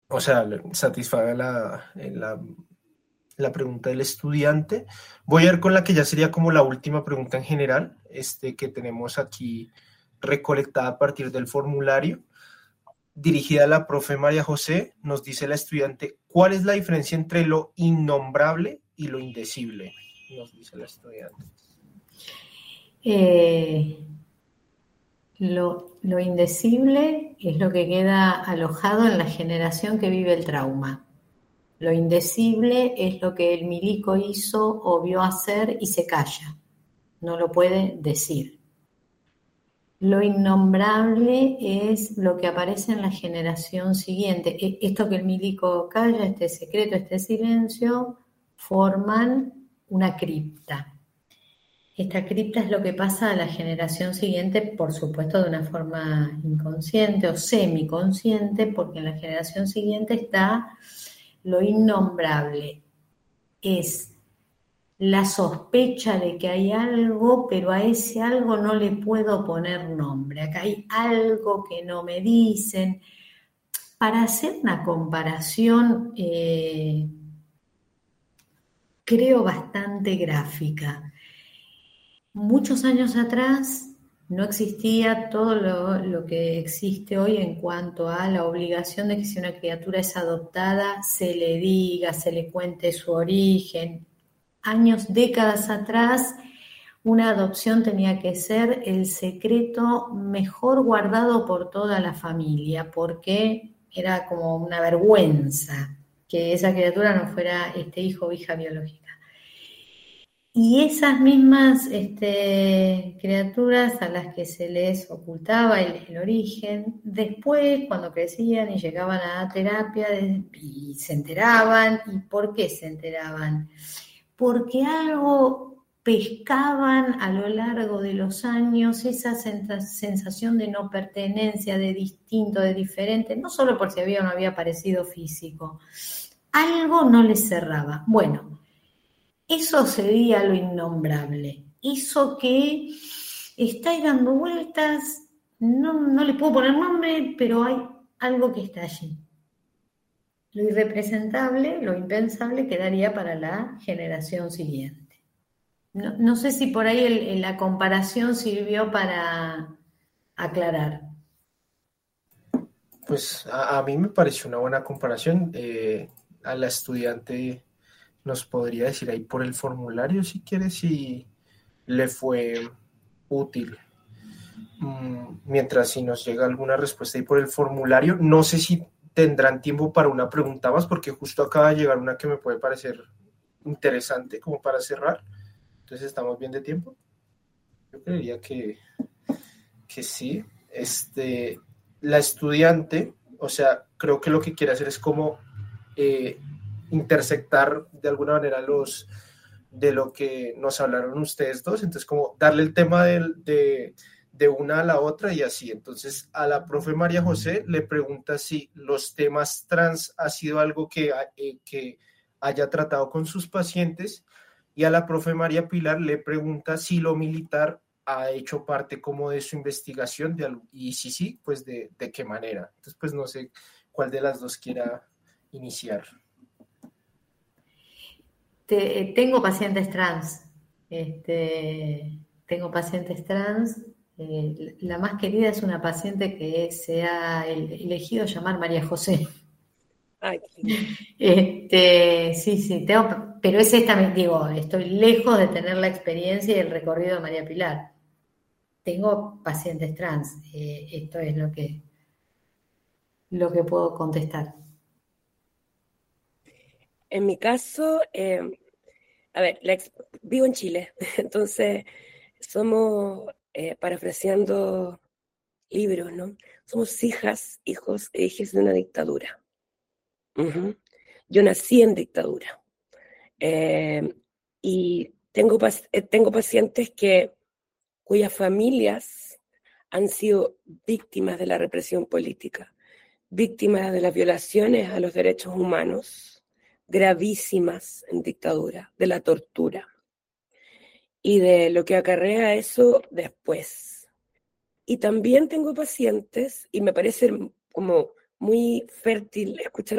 o sea, satisfaga la pregunta del estudiante. Voy a ir con la que ya sería como la última pregunta en general, que tenemos aquí recolectada a partir del formulario, dirigida a la profe María José. Nos dice la estudiante: ¿cuál es la diferencia entre lo innombrable y lo indecible? Nos dice la estudiante. Lo indecible es lo que queda alojado en la generación que vive el trauma. Lo indecible es lo que el milico hizo o vio hacer y se calla. No lo puede decir. Lo innombrable es lo que aparece en la generación siguiente. Esto que el milico calla, este secreto, este silencio, forman una cripta. Esta cripta es lo que pasa a la generación siguiente, por supuesto de una forma inconsciente o semiconsciente, porque en la generación siguiente está lo innombrable. Es la sospecha de que hay algo, pero a ese algo no le puedo poner nombre. Acá hay algo que no me dicen. Para hacer una comparación, creo bastante gráfica. Muchos años atrás no existía todo lo que existe hoy en cuanto a la obligación de que si una criatura es adoptada, se le diga, se le cuente su origen. Años, décadas atrás, una adopción tenía que ser el secreto mejor guardado por toda la familia, porque era como una vergüenza que esa criatura no fuera hijo o hija biológica. Y esas mismas criaturas a las que se les ocultaba el origen, después cuando crecían y llegaban a terapia y se enteraban. ¿Y por qué se enteraban? Porque algo pescaban a lo largo de los años, esa sensación de no pertenencia, de distinto, de diferente, no solo por si había o no había parecido físico. Algo no les cerraba. Bueno, eso sería lo innombrable. Eso que está ahí dando vueltas, no le puedo poner nombre, pero hay algo que está allí. Lo irrepresentable, lo impensable, quedaría para la generación siguiente. No sé si por ahí la comparación sirvió para aclarar. Pues a mí me pareció una buena comparación. A la estudiante nos podría decir ahí por el formulario, si quiere, si le fue útil. Mientras si nos llega alguna respuesta ahí por el formulario, no sé si tendrán tiempo para una pregunta más, porque justo acaba de llegar una que me puede parecer interesante como para cerrar. Entonces, ¿estamos bien de tiempo? Yo creería que sí. La estudiante, o sea, creo que lo que quiere hacer es como intersectar de alguna manera de lo que nos hablaron ustedes dos, entonces como darle el tema de una a la otra y así. Entonces a la profe María José le pregunta si los temas trans ha sido algo que haya tratado con sus pacientes, y a la profe María Pilar le pregunta si lo militar ha hecho parte como de su investigación y si sí, pues de qué manera. Entonces pues no sé cuál de las dos quiera iniciar. Tengo pacientes trans. Tengo pacientes trans. La más querida es una paciente que se ha elegido llamar María José. Ay, qué lindo. Sí, pero es esta, digo, estoy lejos de tener la experiencia y el recorrido de María Pilar. Tengo pacientes trans. Esto es lo que puedo contestar. En mi caso, a ver, vivo en Chile, entonces somos, parafraseando libros, ¿no? Somos hijas, hijos e hijas de una dictadura. Uh-huh. Yo nací en dictadura. Y tengo pacientes cuyas familias han sido víctimas de la represión política, víctimas de las violaciones a los derechos humanos, gravísimas en dictadura, de la tortura y de lo que acarrea eso después. Y también tengo pacientes, y me parece como muy fértil escuchar